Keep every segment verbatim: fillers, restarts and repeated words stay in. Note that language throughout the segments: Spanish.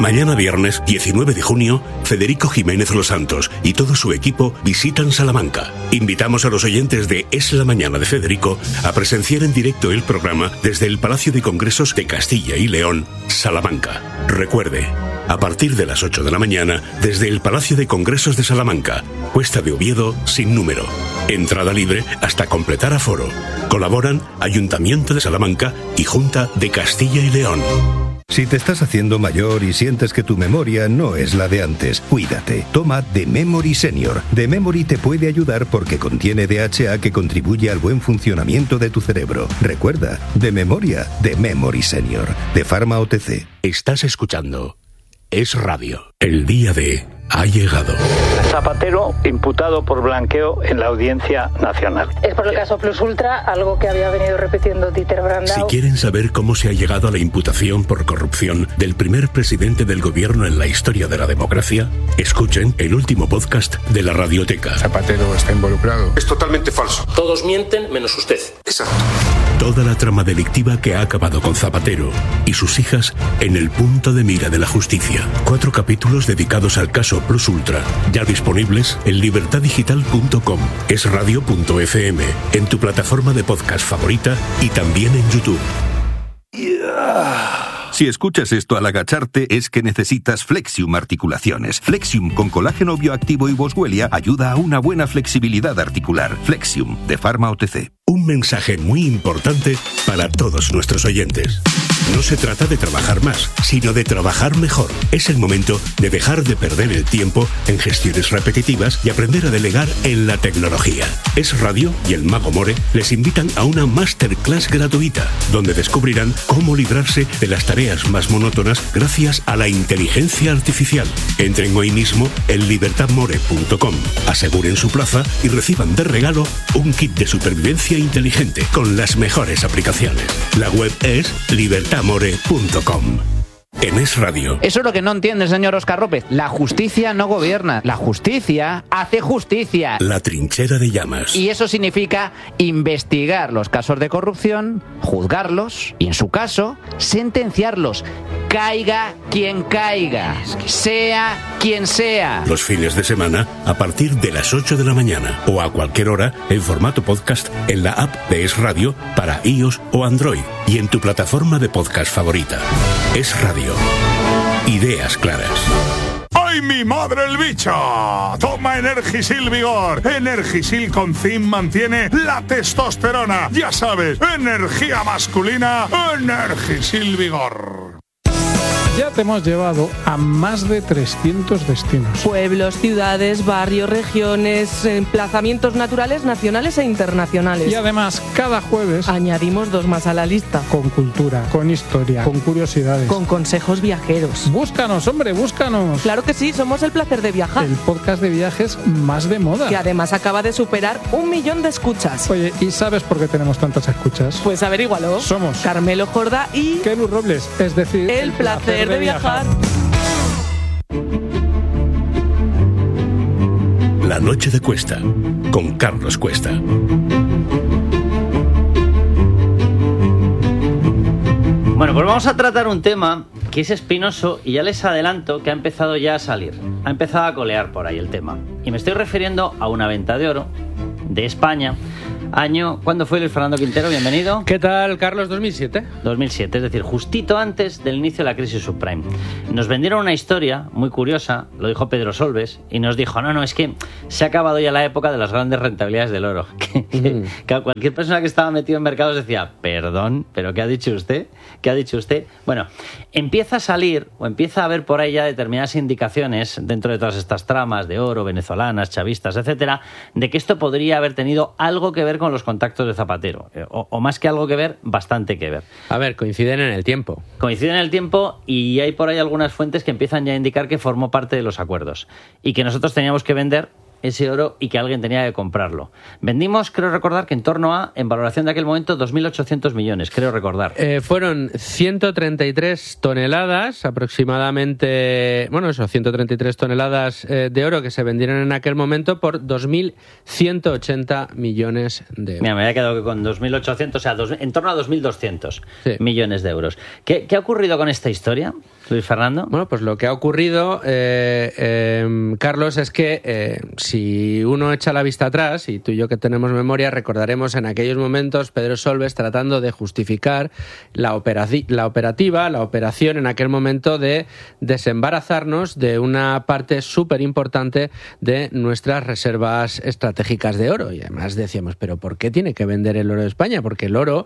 Mañana viernes diecinueve de junio, Federico Jiménez Los Santos y todo su equipo visitan Salamanca. Invitamos a los oyentes de Es la Mañana de Federico a presenciar en directo el programa desde el Palacio de Congresos de Castilla y León, Salamanca. Recuerde, a partir de las ocho de la mañana, desde el Palacio de Congresos de Salamanca, Cuesta de Oviedo, sin número. Entrada libre hasta completar aforo. Colaboran Ayuntamiento de Salamanca y Junta de Castilla y León. Si te estás haciendo mayor y sientes que tu memoria no es la de antes, cuídate. Toma The Memory Senior. The Memory te puede ayudar porque contiene D H A que contribuye al buen funcionamiento de tu cerebro. Recuerda, de memoria, The Memory Senior. De Pharma O T C. Estás escuchando Es Radio. El día de ha llegado. Zapatero imputado por blanqueo en la Audiencia Nacional. Es por el caso Plus Ultra, algo que había venido repitiendo Dieter Brandau. Si quieren saber cómo se ha llegado a la imputación por corrupción del primer presidente del gobierno en la historia de la democracia, escuchen el último podcast de la Radioteca. Zapatero está involucrado. Es totalmente falso. Todos mienten menos usted. Exacto. Toda la trama delictiva que ha acabado con Zapatero y sus hijas en el punto de mira de la justicia. Cuatro capítulos dedicados al caso Plus Ultra, ya disponibles en libertad digital punto com, esradio punto efe eme, en tu plataforma de podcast favorita y también en YouTube. Yeah. Si escuchas esto al agacharte es que necesitas Flexium Articulaciones. Flexium con colágeno bioactivo y boswellia ayuda a una buena flexibilidad articular. Flexium, de Pharma O T C. Un mensaje muy importante para todos nuestros oyentes. No se trata de trabajar más, sino de trabajar mejor. Es el momento de dejar de perder el tiempo en gestiones repetitivas y aprender a delegar en la tecnología. Es Radio y el Mago More les invitan a una masterclass gratuita, donde descubrirán cómo librarse de las tareas más monótonas gracias a la inteligencia artificial. Entren hoy mismo en libertad more punto com, aseguren su plaza y reciban de regalo un kit de supervivencia inteligente con las mejores aplicaciones. La web es libertad more punto com. En Es Radio. Eso es lo que no entiende el señor Óscar López. La justicia no gobierna. La justicia hace justicia. La trinchera de llamas. Y eso significa investigar los casos de corrupción, juzgarlos y, en su caso, sentenciarlos. Caiga quien caiga, sea quien sea. Los fines de semana a partir de las ocho de la mañana o a cualquier hora en formato podcast en la app de Es Radio para iOS o Android y en tu plataforma de podcast favorita. Es Radio. Ideas claras. ¡Ay, mi madre el bicho! Toma Energisil Vigor. Energisil con zinc mantiene la testosterona. Ya sabes, energía masculina, Energisil Vigor. Ya te hemos llevado a más de trescientos destinos. Pueblos, ciudades, barrios, regiones, emplazamientos naturales, nacionales e internacionales. Y además, cada jueves añadimos dos más a la lista. Con cultura, con historia, con curiosidades. Con consejos viajeros. Búscanos, hombre, búscanos. Claro que sí, somos El Placer de Viajar. El podcast de viajes más de moda. Que además acaba de superar un millón de escuchas. Oye, ¿y sabes por qué tenemos tantas escuchas? Pues averígualo. Somos Carmelo Jorda y Kenu Robles, es decir, El, el placer, placer de viajar. La noche de Cuesta, con Carlos Cuesta. Bueno, pues vamos a tratar un tema que es espinoso y ya les adelanto que ha empezado ya a salir. Ha empezado a colear por ahí el tema. Y me estoy refiriendo a una venta de oro de España. Año, ¿cuándo fue Luis Fernando Quintero? Bienvenido. ¿Qué tal, Carlos? ¿dos mil siete? dos mil siete, es decir, justito antes del inicio de la crisis subprime. Nos vendieron una historia muy curiosa, lo dijo Pedro Solbes, y nos dijo, no, no, es que se ha acabado ya la época de las grandes rentabilidades del oro. Que, que, mm. que cualquier persona que estaba metido en mercados decía, perdón, ¿pero qué ha dicho usted? ¿Qué ha dicho usted? Bueno, empieza a salir, o empieza a haber por ahí ya determinadas indicaciones, dentro de todas estas tramas de oro, venezolanas, chavistas, etcétera, de que esto podría haber tenido algo que ver con los contactos de Zapatero, o, o más que algo que ver, bastante que ver. A ver, coinciden en el tiempo. Coinciden en el tiempo y hay por ahí algunas fuentes que empiezan ya a indicar que formó parte de los acuerdos y que nosotros teníamos que vender ese oro y que alguien tenía que comprarlo. Vendimos, creo recordar, que en torno a, en valoración de aquel momento, dos mil ochocientos millones, creo recordar. Eh, fueron ciento treinta y tres toneladas aproximadamente, bueno, eso, ciento treinta y tres toneladas eh, de oro que se vendieron en aquel momento por dos mil ciento ochenta millones de euros. Mira, me había quedado con dos mil ochocientos, o sea, dos, en torno a dos mil doscientos sí. millones de euros. ¿Qué, ¿Qué ha ocurrido con esta historia, Luis Fernando? Bueno, pues lo que ha ocurrido, eh, eh, Carlos, es que eh, si uno echa la vista atrás, y tú y yo que tenemos memoria, recordaremos en aquellos momentos Pedro Solbes tratando de justificar la, operaci- la operativa, la operación en aquel momento de desembarazarnos de una parte súper importante de nuestras reservas estratégicas de oro. Y además decíamos, ¿pero por qué tiene que vender el oro de España? Porque el oro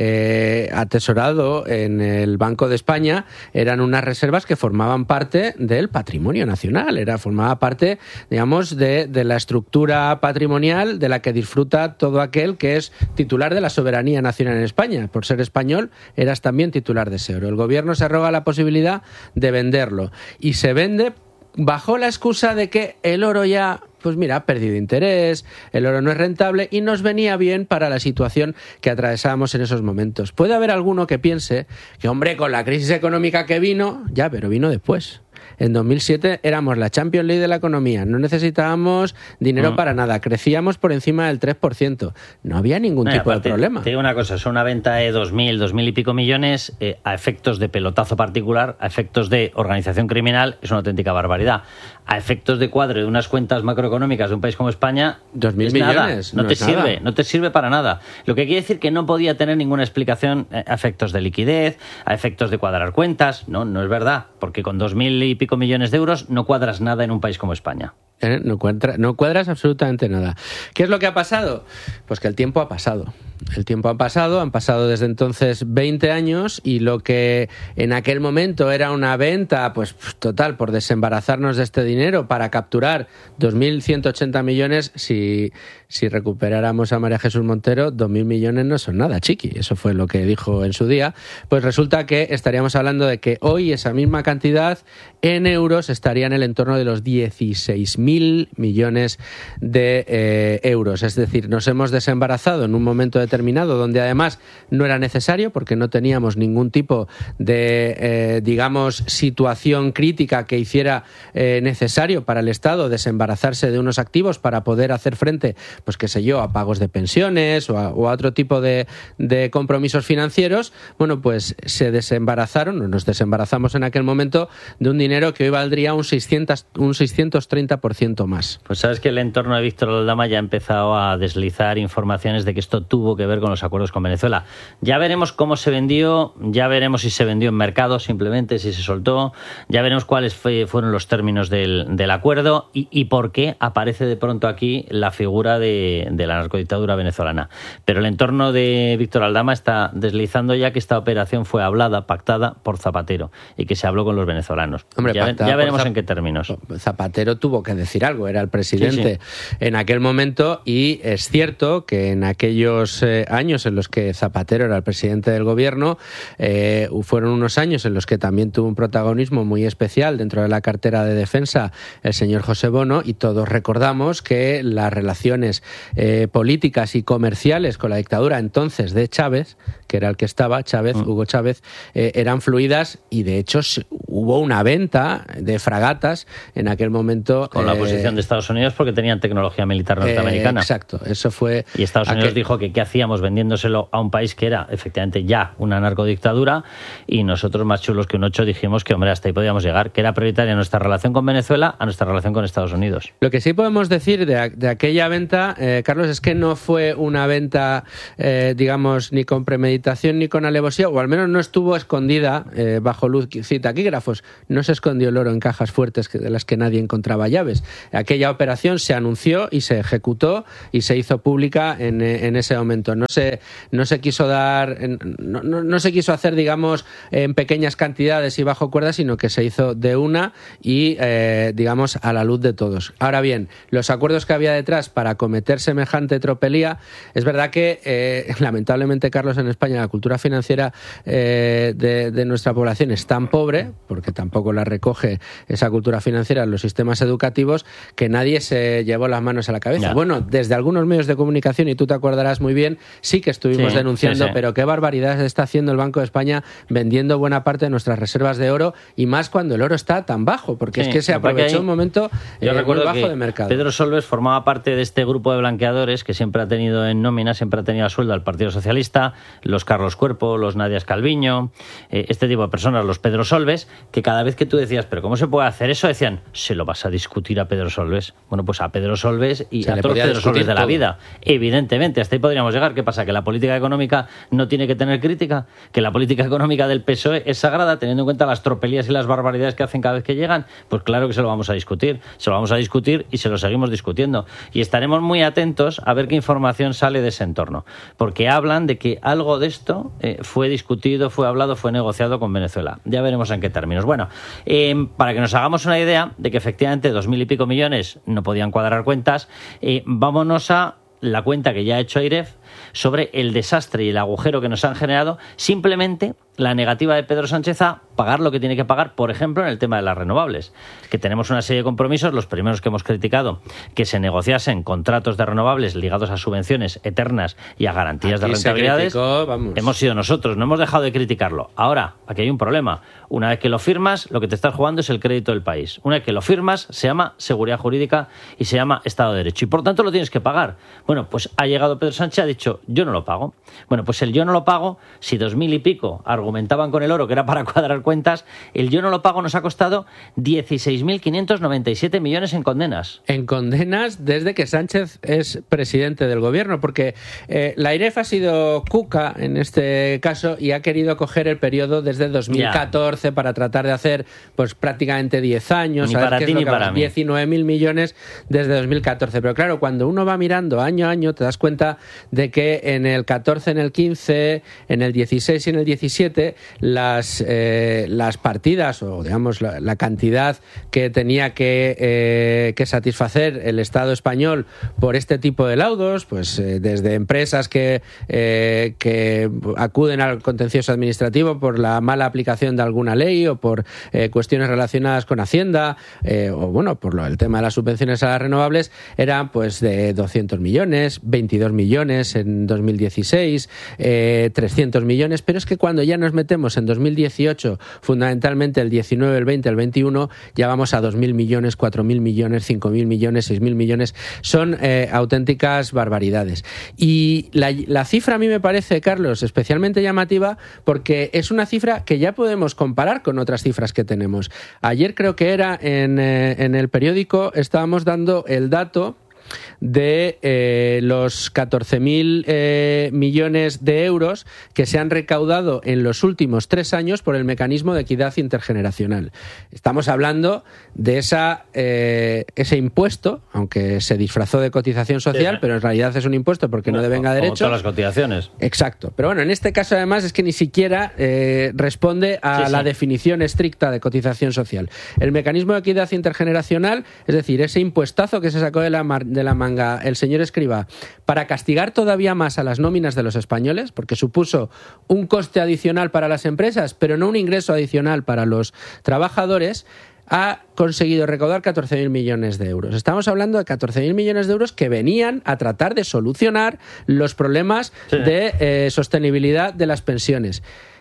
eh, atesorado en el Banco de España eran unas reservas que formaban parte del patrimonio nacional, era formaba parte, digamos, de, de la estructura patrimonial de la que disfruta todo aquel que es titular de la soberanía nacional en España. Por ser español, eras también titular de ese oro. El gobierno se arroga la posibilidad de venderlo y se vende bajo la excusa de que el oro ya, pues mira, ha perdido interés, el oro no es rentable y nos venía bien para la situación que atravesábamos en esos momentos. Puede haber alguno que piense que, hombre, con la crisis económica que vino, ya, pero vino después. En dos mil siete éramos la Champions League de la economía, no necesitábamos dinero mm. para nada, crecíamos por encima del tres por ciento, no había ningún no, tipo aparte, de problema. Te digo una cosa, es una venta de dos mil, dos mil y pico millones eh, a efectos de pelotazo particular, a efectos de organización criminal, es una auténtica barbaridad. A efectos de cuadro de unas cuentas macroeconómicas de un país como España, dos mil millones, no, no te es sirve, nada. no te sirve para nada. Lo que quiere decir que no podía tener ninguna explicación a efectos de liquidez, a efectos de cuadrar cuentas, no, no es verdad, porque con dos mil y pico millones de euros no cuadras nada en un país como España. ¿Eh? No, cuadra, no cuadras absolutamente nada. ¿Qué es lo que ha pasado? Pues que el tiempo ha pasado. El tiempo ha pasado, han pasado desde entonces veinte años y lo que en aquel momento era una venta, pues total, por desembarazarnos de este dinero para capturar dos mil ciento ochenta millones, si, si recuperáramos a María Jesús Montero, dos mil millones no son nada, chiqui. Eso fue lo que dijo en su día. Pues resulta que estaríamos hablando de que hoy esa misma cantidad en euros estaría en el entorno de los dieciséis mil millones de eh, euros. Es decir, nos hemos desembarazado en un momento determinado donde además no era necesario porque no teníamos ningún tipo de, eh, digamos, situación crítica que hiciera eh, necesario para el Estado desembarazarse de unos activos para poder hacer frente, pues qué sé yo, a pagos de pensiones o a, o a otro tipo de, de compromisos financieros. Bueno, pues se desembarazaron, o nos desembarazamos en aquel momento de un dinero que hoy valdría un, seiscientos, un seiscientos treinta por ciento más. Pues sabes que el entorno de Víctor Aldama ya ha empezado a deslizar informaciones de que esto tuvo que ver con los acuerdos con Venezuela. Ya veremos cómo se vendió, ya veremos si se vendió en mercado simplemente, si se soltó, ya veremos cuáles fue, fueron los términos del, del acuerdo y, y por qué aparece de pronto aquí la figura de, de la narcodictadura venezolana. Pero el entorno de Víctor Aldama está deslizando ya que esta operación fue hablada, pactada por Zapatero y que se habló con los venezolanos. Hombre, ya, ya veremos Zap- en qué términos. Zapatero tuvo que decir algo, era el presidente sí, sí. en aquel momento y es cierto que en aquellos eh, años en los que Zapatero era el presidente del gobierno eh, fueron unos años en los que también tuvo un protagonismo muy especial dentro de la cartera de defensa el señor José Bono y todos recordamos que las relaciones eh, políticas y comerciales con la dictadura entonces de Chávez, que era el que estaba, Chávez, mm. Hugo Chávez, eh, eran fluidas y de hecho hubo una venta de fragatas en aquel momento. Con eh, la oposición de Estados Unidos porque tenían tecnología militar norteamericana. Eh, exacto, eso fue... Y Estados Unidos aquel... dijo que qué hacíamos vendiéndoselo a un país que era efectivamente ya una narcodictadura y nosotros más chulos que un ocho dijimos que hombre hasta ahí podíamos llegar, que era prioritaria nuestra relación con Venezuela a nuestra relación con Estados Unidos. Lo que sí podemos decir de, de aquella venta, eh, Carlos, es que no fue una venta eh, digamos ni con premeditación ni con alevosía, o al menos no estuvo escondida eh, bajo luz taquígrafos, no se escondió el oro en cajas fuertes de las que nadie encontraba llaves. Aquella operación se anunció y se ejecutó y se hizo pública en, en ese momento. No se, no se quiso dar, no, no, no se quiso hacer, digamos, en pequeñas cantidades y bajo cuerda, sino que se hizo de una y, eh, digamos, a la luz de todos. Ahora bien, los acuerdos que había detrás para cometer semejante tropelía, es verdad que, eh, lamentablemente, Carlos, en España la cultura financiera eh, de, de nuestra población es tan pobre, porque tampoco la recoge esa cultura financiera en los sistemas educativos, que nadie se llevó las manos a la cabeza. Ya. Bueno, desde algunos medios de comunicación, y tú te acordarás muy bien, sí que estuvimos sí, denunciando, sí, sí. pero qué barbaridad está haciendo el Banco de España vendiendo buena parte de nuestras reservas de oro, y más cuando el oro está tan bajo, porque sí, es que se aprovechó ahí, un momento yo eh, recuerdo muy bajo que de mercado. Pedro Solbes formaba parte de este grupo de blanqueadores que siempre ha tenido en nómina, siempre ha tenido a sueldo al Partido Socialista, los Carlos Cuerpo, los Nadias Calviño, eh, este tipo de personas, los Pedro Solbes, que cada vez que tú decías, pero ¿cómo se puede hacer eso? Decían, ¿se lo vas a discutir a Pedro Solbes? Bueno, pues a Pedro Solbes y se a todos los Pedro Solbes de la todo. vida. Evidentemente, hasta ahí podríamos llegar. ¿Qué pasa? ¿Que la política económica no tiene que tener crítica? ¿Que la política económica del P S O E es sagrada, teniendo en cuenta las tropelías y las barbaridades que hacen cada vez que llegan? Pues claro que se lo vamos a discutir. Se lo vamos a discutir y se lo seguimos discutiendo. Y estaremos muy atentos a ver qué información sale de ese entorno. Porque hablan de que algo de esto eh, fue discutido, fue hablado, fue negociado con Venezuela. Ya veremos en qué términos. Bueno, eh, para que nos hagamos una idea de que efectivamente dos mil y pico millones no podían cuadrar cuentas, eh, vámonos a la cuenta que ya ha hecho AIREF sobre el desastre y el agujero que nos han generado simplemente la negativa de Pedro Sánchez a pagar lo que tiene que pagar, por ejemplo, en el tema de las renovables, que tenemos una serie de compromisos, los primeros que hemos criticado, que se negociasen contratos de renovables ligados a subvenciones eternas y a garantías aquí de rentabilidades. Criticó, hemos sido nosotros, no hemos dejado de criticarlo. Ahora, aquí hay un problema. Una vez que lo firmas, lo que te estás jugando es el crédito del país. Una vez que lo firmas, se llama seguridad jurídica y se llama Estado de Derecho. Y por tanto lo tienes que pagar. Bueno, pues ha llegado Pedro Sánchez y ha dicho, yo no lo pago. Bueno, pues el yo no lo pago, si dos mil y pico argumentaban con el oro que era para cuadrar cuentas, el yo no lo pago nos ha costado dieciséis mil quinientos noventa y siete millones en condenas. En condenas desde que Sánchez es presidente del gobierno, porque eh, la AIREF ha sido cuca en este caso y ha querido coger el periodo desde dos mil catorce ya. para tratar de hacer pues prácticamente diez años. Ni para ti ni para mí. diecinueve mil millones desde dos mil catorce. Pero claro, cuando uno va mirando año a año, te das cuenta de que en el catorce, en el quince, en el dieciséis y en el diecisiete, las, eh, las partidas o digamos la, la cantidad que tenía que, eh, que satisfacer el Estado español por este tipo de laudos, pues eh, desde empresas que, eh, que acuden al contencioso administrativo por la mala aplicación de alguna ley o por eh, cuestiones relacionadas con Hacienda eh, o bueno, por lo, el tema de las subvenciones a las renovables, eran pues de doscientos millones, veintidós millones en dos mil dieciséis, eh, trescientos millones, pero es que cuando ya nos metemos en dos mil dieciocho, fundamentalmente el diecinueve, el veinte, el veintiuno, ya vamos a dos mil millones, cuatro mil millones, cinco mil millones, seis mil millones. Son eh, auténticas barbaridades. Y la, la cifra a mí me parece, Carlos, especialmente llamativa porque es una cifra que ya podemos comparar con otras cifras que tenemos. Ayer creo que era en, eh, en el periódico, estábamos dando el dato de eh, los catorce mil eh, millones de euros que se han recaudado en los últimos tres años por el mecanismo de equidad intergeneracional. Estamos hablando de esa eh, ese impuesto, aunque se disfrazó de cotización social, sí, pero en realidad es un impuesto porque no, no devenga derecho. Como todas las cotizaciones. Exacto. Pero bueno, en este caso además es que ni siquiera eh, responde a sí, la sí. definición estricta de cotización social. El mecanismo de equidad intergeneracional, es decir, ese impuestazo que se sacó de la, de la manga el señor Escrivá para castigar todavía más a las nóminas de los españoles, porque supuso un coste adicional para las empresas, pero no un ingreso adicional para los trabajadores, ha conseguido recaudar catorce mil millones de euros. Estamos hablando de catorce mil millones de euros que venían a tratar de solucionar los problemas sí. de eh, sostenibilidad de las pensiones.